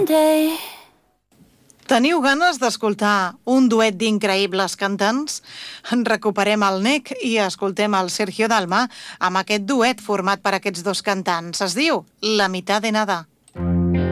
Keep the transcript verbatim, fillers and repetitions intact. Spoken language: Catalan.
someday. Teniu ganes d'escoltar un duet d'increïbles cantants? Recuperem el N E C i escoltem el Sergio Dalma amb aquest duet format per aquests dos cantants. Es diu La mitad de nada.